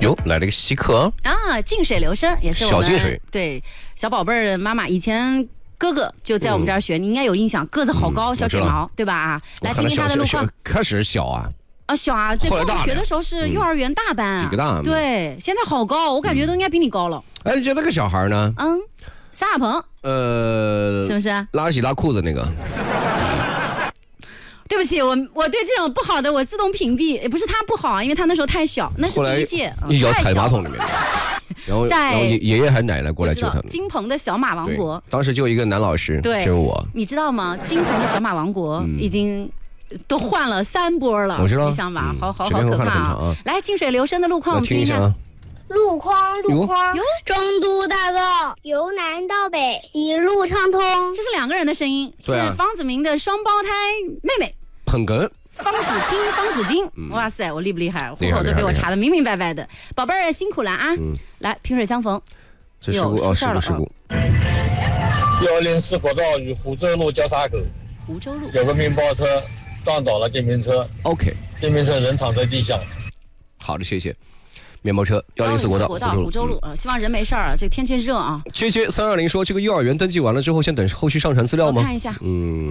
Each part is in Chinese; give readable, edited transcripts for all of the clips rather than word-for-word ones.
哟，来了个稀客啊，静水流深也是我们小静水， 对小宝贝儿的妈妈以前。哥哥就在我们这儿学，你应该有印象，个子好高，小腿毛，对吧？啊，来听听他的路况。 开始小啊， 小啊，在我学的时候是幼儿园大班啊， 比个大。 对，现在好高，我感觉都应该比你高了。 哎，你觉得那个小孩呢？ 撒亚鹏，是不是？ 拉起拉裤子那个。 对不起，我对这种不好的我自动屏蔽，也不是他不好，因为他那时候太小，那是第一届， 一脚踩马桶里面。然后爷爷还奶奶过来救他们。 金鹏的小马王国， 当时就一个男老师， 对， 就是我。 你知道吗？金鹏的小马王国已经都换了3波了， 我知道， 你想吧，好可怕啊！来，静水流深的路况，我们听一下。 路况，中都大道由南到北一路畅通。 这是2个人的声音，是方子明的双胞胎妹妹捧哏。 方子金，哇塞，我厉不厉害？户口都被我查得明明白白的，宝贝儿辛苦了啊！来，萍水相逢， 这事故事故。 104国道与湖州路交叉口， 湖州路有个面包车撞倒了电瓶车。 OK， 电瓶车人躺在地上。 好的，谢谢。面包车104国道湖州路，希望人没事儿啊。这个天气热啊。 320说，这个幼儿园登记完了之后，先等后续上传资料吗？ 我看一下。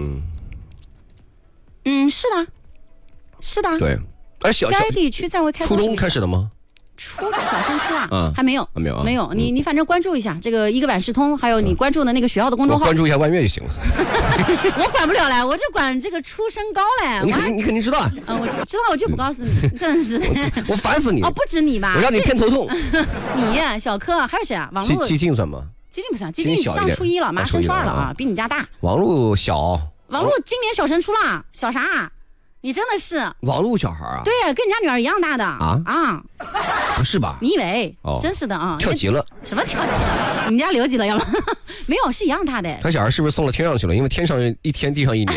是的。 对， 该地区暂未开初中开始了吗？ 初中小升初啊，还没有。你反正关注一下这个一个晚视通，还有你关注的那个学校的公众号， 关注一下万悦就行了。 我管不了嘞，我就管这个初升高嘞。 你肯定知道。 我知道，我就不告诉你，真是。 我烦死你！ 不止你吧？ 我让你偏头痛。 你小柯还有谁啊？网络激进算吗？ 激进不算，激进上初1了，马上升初2了啊，比你家大。 网络小。 网络今年小升初了，小啥？你真的是网络小孩啊？ 对呀，跟你家女儿一样大的啊！ 不是吧？ 你以为？真是的啊！ 跳级了？ 什么跳级了？你们家留级了要吗？没有，是一样大的。 他小孩是不是送了天上去了？因为天上1天，地上1年。